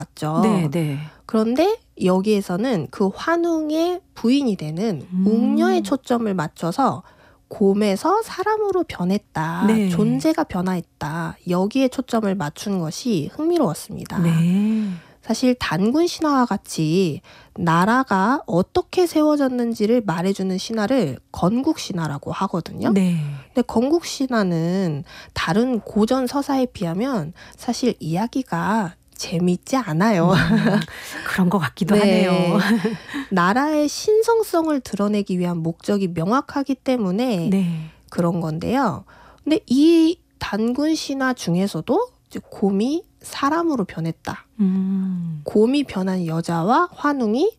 맞죠? 네, 네. 그런데 여기에서는 그 환웅의 부인이 되는 웅녀에 초점을 맞춰서 곰에서 사람으로 변했다. 네. 존재가 변화했다. 여기에 초점을 맞춘 것이 흥미로웠습니다. 네. 사실 단군 신화와 같이 나라가 어떻게 세워졌는지를 말해주는 신화를 건국 신화라고 하거든요. 네. 근데 건국 신화는 다른 고전 서사에 비하면 사실 이야기가 재미있지 않아요. 그런 것 같기도 네. 하네요. 나라의 신성성을 드러내기 위한 목적이 명확하기 때문에 네. 그런 건데요. 근데 이 단군 신화 중에서도 이제 곰이 사람으로 변했다. 곰이 변한 여자와 환웅이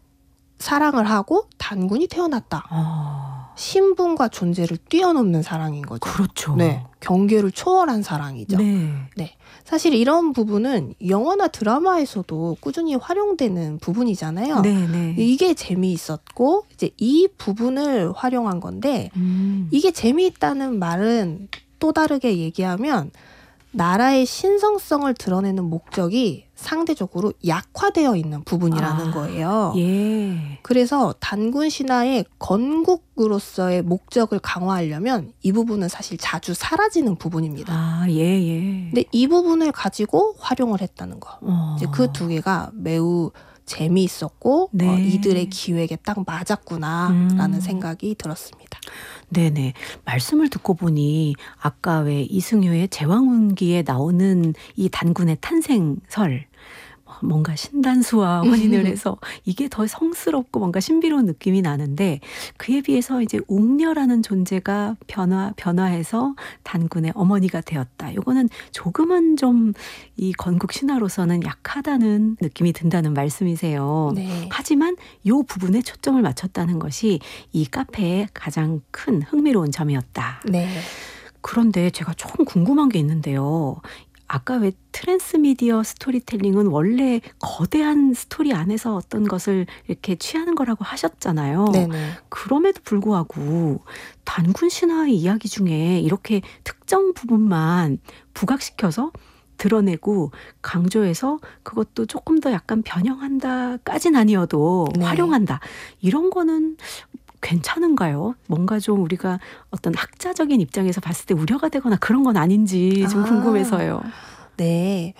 사랑을 하고 단군이 태어났다. 신분과 존재를 뛰어넘는 사랑인 거죠. 그렇죠. 네, 경계를 초월한 사랑이죠. 네. 네, 사실 이런 부분은 영화나 드라마에서도 꾸준히 활용되는 부분이잖아요. 네, 네. 이게 재미있었고 이제 이 부분을 활용한 건데 이게 재미있다는 말은 또 다르게 얘기하면 나라의 신성성을 드러내는 목적이 상대적으로 약화되어 있는 부분이라는 거예요. 예. 그래서 단군 신화의 건국으로서의 목적을 강화하려면 이 부분은 사실 자주 사라지는 부분입니다. 예, 예. 근데 이 부분을 가지고 활용을 했다는 거. 이제 그 두 개가 매우 재미있었고 네. 이들의 기획에 딱 맞았구나라는 생각이 들었습니다. 네네. 말씀을 듣고 보니 아까 왜 이승효의 제왕운기에 나오는 이 단군의 탄생설, 뭔가 신단수와 혼인을 해서 이게 더 성스럽고 뭔가 신비로운 느낌이 나는데 그에 비해서 이제 웅녀라는 존재가 변화해서 단군의 어머니가 되었다. 요거는 조금은 좀 이 건국 신화로서는 약하다는 느낌이 든다는 말씀이세요. 네. 하지만 요 부분에 초점을 맞췄다는 것이 이 카페의 가장 큰 흥미로운 점이었다. 네. 그런데 제가 조금 궁금한 게 있는데요. 아까 왜 트랜스미디어 스토리텔링은 원래 거대한 스토리 안에서 어떤 것을 이렇게 취하는 거라고 하셨잖아요. 네네. 그럼에도 불구하고 단군 신화의 이야기 중에 이렇게 특정 부분만 부각시켜서 드러내고 강조해서 그것도 조금 더 약간 변형한다까진 아니어도 네. 활용한다. 이런 거는 괜찮은가요? 뭔가 좀 우리가 어떤 학자적인 입장에서 봤을 때 우려가 되거나 그런 건 아닌지 좀 궁금해서요. 네.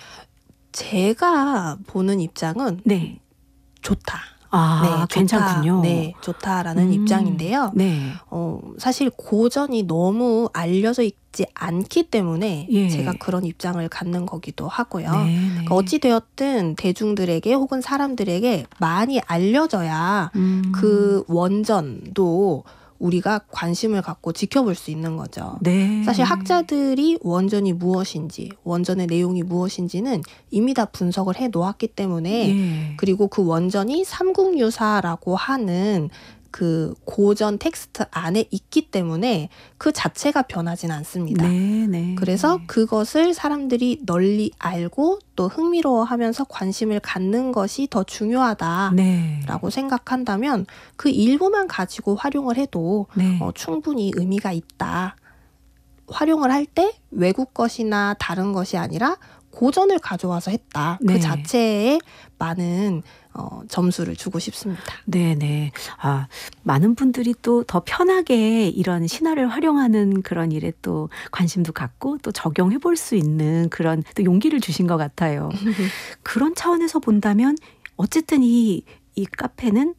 제가 보는 입장은 네. 좋다. 네, 괜찮군요. 네, 좋다라는 입장인데요. 네. 사실 고전이 너무 알려져 있지 않기 때문에 예. 제가 그런 입장을 갖는 거기도 하고요. 네, 네. 그러니까 어찌되었든 대중들에게 혹은 사람들에게 많이 알려져야 그 원전도 우리가 관심을 갖고 지켜볼 수 있는 거죠. 네. 사실 학자들이 원전이 무엇인지, 원전의 내용이 무엇인지는 이미 다 분석을 해 놓았기 때문에 예. 그리고 그 원전이 삼국유사라고 하는 그 고전 텍스트 안에 있기 때문에 그 자체가 변하진 않습니다. 네, 네. 그래서 그것을 사람들이 널리 알고 또 흥미로워하면서 관심을 갖는 것이 더 중요하다라고 네. 생각한다면 그 일부만 가지고 활용을 해도 네. 충분히 의미가 있다. 활용을 할 때 외국 것이나 다른 것이 아니라 고전을 가져와서 했다. 네. 그 자체에 많은 점수를 주고 싶습니다. 네네. 많은 분들이 또 더 편하게 이런 신화를 활용하는 그런 일에 또 관심도 갖고 또 적용해 볼 수 있는 그런 또 용기를 주신 것 같아요. 그런 차원에서 본다면 어쨌든 이 카페는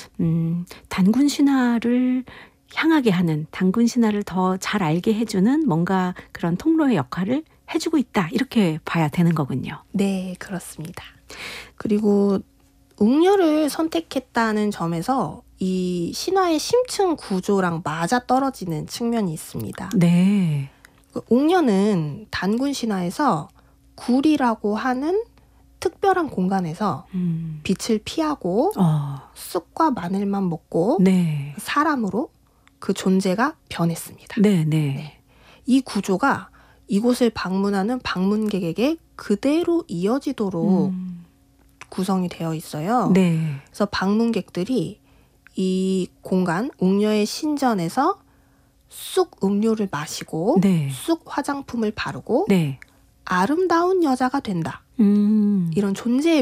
단군 신화를 향하게 하는, 단군 신화를 더 잘 알게 해주는 뭔가 그런 통로의 역할을 해주고 있다. 이렇게 봐야 되는 거군요. 네, 그렇습니다. 그리고 웅녀를 선택했다는 점에서 이 신화의 심층 구조랑 맞아떨어지는 측면이 있습니다. 네. 웅녀는 단군 신화에서 굴이라고 하는 특별한 공간에서 빛을 피하고 쑥과 마늘만 먹고 네. 사람으로 그 존재가 변했습니다. 네, 네. 네. 이 구조가 이곳을 방문하는 방문객에게 그대로 이어지도록 구성이 되어 있어요. 네. 그래서 방문객들이 이 공간, 웅녀의 신전에서 쑥 음료를 마시고 네. 쑥 화장품을 바르고 네. 아름다운 여자가 된다. 이런 존재의